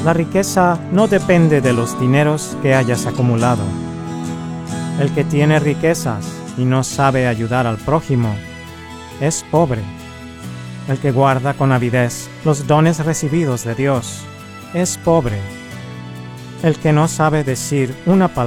La riqueza no depende de los dineros que hayas acumulado. El que tiene riquezas y no sabe ayudar al prójimo es pobre. El que guarda con avidez los dones recibidos de Dios es pobre. El que no sabe decir una palabra